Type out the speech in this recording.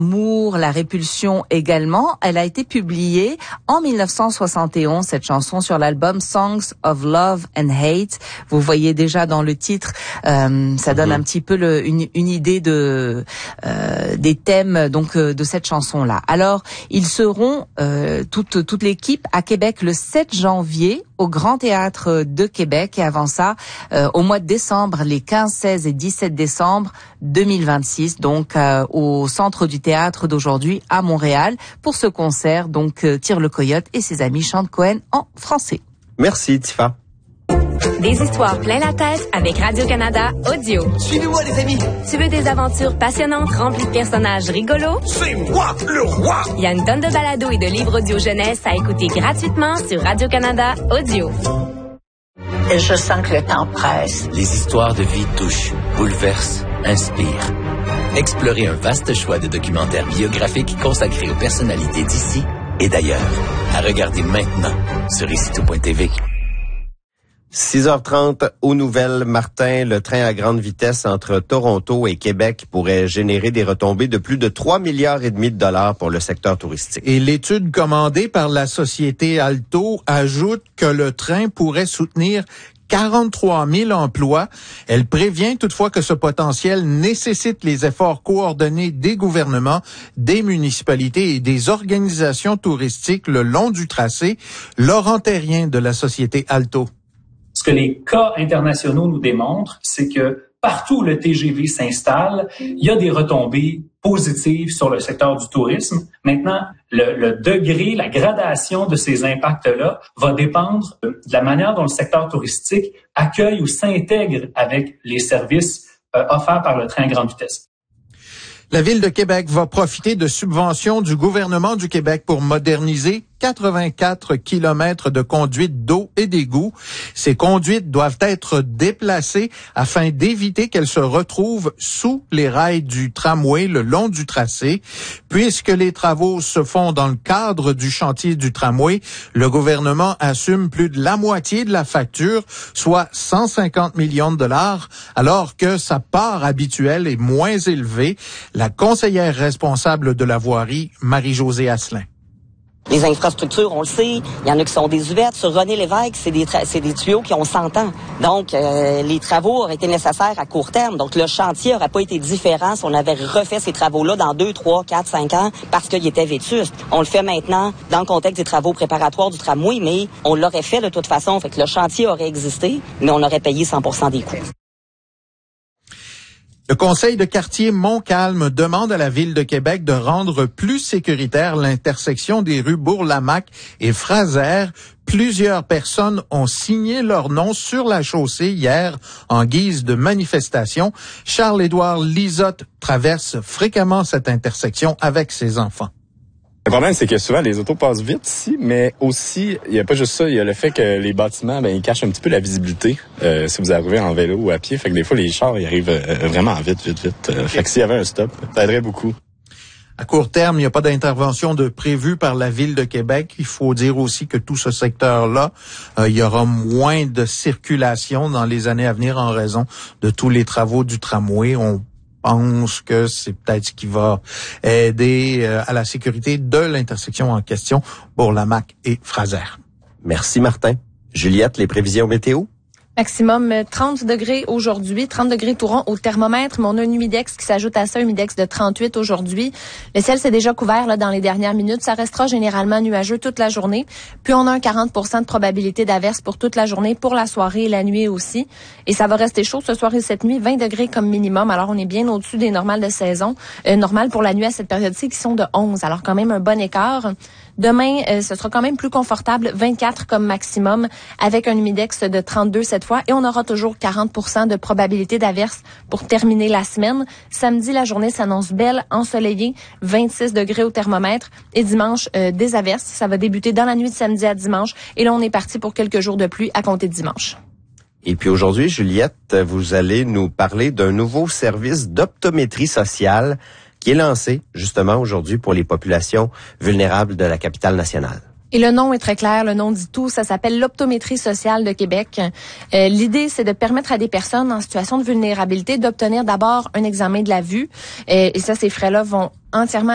L'amour, la répulsion également. Elle a été publiée en 1971, cette chanson, sur l'album Songs of Love and Hate. Vous voyez déjà dans le titre, ça donne un petit peu une idée des thèmes donc de cette chanson-là. Alors, ils seront toute l'équipe à Québec le 7 janvier au Grand Théâtre de Québec et avant ça, au mois de décembre, les 15, 16 et 17 décembre 2026, donc au Centre du Théâtre d'aujourd'hui à Montréal pour ce concert. Donc Tire le Coyote et ses amis chantent Cohen en français. Merci Tifa. Des histoires plein la tête avec Radio-Canada Audio. Suivez-moi les amis. Tu veux des aventures passionnantes remplies de personnages rigolos? C'est moi le roi. Il y a une tonne de balados et de livres audio jeunesse à écouter gratuitement sur Radio-Canada Audio. Je sens que le temps presse. Les histoires de vie touchent, bouleversent, inspirent. Explorez un vaste choix de documentaires biographiques consacrés aux personnalités d'ici et d'ailleurs. À regarder maintenant sur icitout.tv. 6h30 aux nouvelles. Martin, le train à grande vitesse entre Toronto et Québec pourrait générer des retombées de plus de 3,5 milliards de dollars pour le secteur touristique. Et l'étude commandée par la société Alto ajoute que le train pourrait soutenir 43 000 emplois. Elle prévient toutefois que ce potentiel nécessite les efforts coordonnés des gouvernements, des municipalités et des organisations touristiques le long du tracé. Laurent Terrien de la société Alto. Ce que les cas internationaux nous démontrent, c'est que partout où le TGV s'installe, il y a des retombées positives sur le secteur du tourisme. Maintenant, le degré, la gradation de ces impacts-là va dépendre de la manière dont le secteur touristique accueille ou s'intègre avec les services offerts par le train à grande vitesse. La Ville de Québec va profiter de subventions du gouvernement du Québec pour moderniser 84 kilomètres de conduites d'eau et d'égouts. Ces conduites doivent être déplacées afin d'éviter qu'elles se retrouvent sous les rails du tramway le long du tracé. Puisque les travaux se font dans le cadre du chantier du tramway, le gouvernement assume plus de la moitié de la facture, soit 150 millions de dollars, alors que sa part habituelle est moins élevée. La conseillère responsable de la voirie, Marie-Josée Asselin. Les infrastructures, on le sait, il y en a qui sont désuètes. Sur René Lévesque, c'est des tuyaux qui ont 100 ans. Donc, les travaux auraient été nécessaires à court terme. Donc, le chantier n'aurait pas été différent si on avait refait ces travaux-là dans 2, 3, 4, 5 ans parce qu'il était vétuste. On le fait maintenant dans le contexte des travaux préparatoires du tramway, mais on l'aurait fait de toute façon. Fait que le chantier aurait existé, mais on aurait payé 100% des coûts. Le conseil de quartier Montcalm demande à la Ville de Québec de rendre plus sécuritaire l'intersection des rues Bourlamaque et Fraser. Plusieurs personnes ont signé leur nom sur la chaussée hier en guise de manifestation. Charles-Édouard Lisotte traverse fréquemment cette intersection avec ses enfants. Le problème, c'est que souvent, les autos passent vite ici, mais aussi, il n'y a pas juste ça, il y a le fait que les bâtiments, ils cachent un petit peu la visibilité si vous arrivez en vélo ou à pied. Fait que des fois, les chars, ils arrivent vraiment vite. Fait que s'il y avait un stop, ça aiderait beaucoup. À court terme, il n'y a pas d'intervention prévue par la Ville de Québec. Il faut dire aussi que tout ce secteur-là, il y aura moins de circulation dans les années à venir en raison de tous les travaux du tramway. On pense que c'est peut-être ce qui va aider à la sécurité de l'intersection en question, Bourlamaque et Fraser. Merci Martin. Juliette, les prévisions météo? Maximum 30 degrés aujourd'hui, 30 degrés tout rond au thermomètre, mais on a un humidex qui s'ajoute à ça, un humidex de 38 aujourd'hui. Le ciel s'est déjà couvert là dans les dernières minutes. Ça restera généralement nuageux toute la journée. Puis on a un 40% de probabilité d'averse pour toute la journée, pour la soirée et la nuit aussi. Et ça va rester chaud ce soir et cette nuit, 20 degrés comme minimum. Alors on est bien au-dessus des normales de saison. Normales pour la nuit à cette période-ci qui sont de 11. Alors quand même un bon écart. Demain, ce sera quand même plus confortable, 24 comme maximum, avec un humidex de 32 cette fois. Et on aura toujours 40% de probabilité d'averse pour terminer la semaine. Samedi, la journée s'annonce belle, ensoleillée, 26 degrés au thermomètre. Et dimanche, des averses. Ça va débuter dans la nuit de samedi à dimanche. Et là, on est parti pour quelques jours de pluie à compter de dimanche. Et puis aujourd'hui, Juliette, vous allez nous parler d'un nouveau service d'optométrie sociale qui est lancé justement aujourd'hui pour les populations vulnérables de la capitale nationale. Et le nom est très clair, le nom dit tout. Ça s'appelle l'Optométrie sociale de Québec. L'idée, c'est de permettre à des personnes en situation de vulnérabilité d'obtenir d'abord un examen de la vue. Et ça, ces frais-là vont entièrement